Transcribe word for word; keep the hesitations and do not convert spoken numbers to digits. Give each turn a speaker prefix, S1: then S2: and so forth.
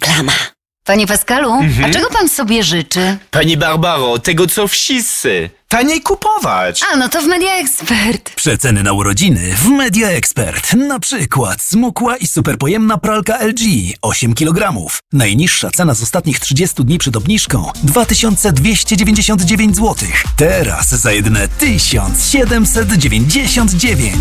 S1: Reklama. Panie Pascalu,
S2: Mhm.
S1: a czego pan sobie życzy?
S2: Pani Barbaro, tego co wszyscy. Taniej kupować.
S1: A, no to w Media Expert.
S3: Przeceny na urodziny w Media Expert. Na przykład smukła i superpojemna pralka L G osiem kilogramów. Najniższa cena z ostatnich trzydziestu dni przed obniżką dwa tysiące dwieście dziewięćdziesiąt dziewięć złotych. Teraz za jedyne tysiąc siedemset dziewięćdziesiąt dziewięć.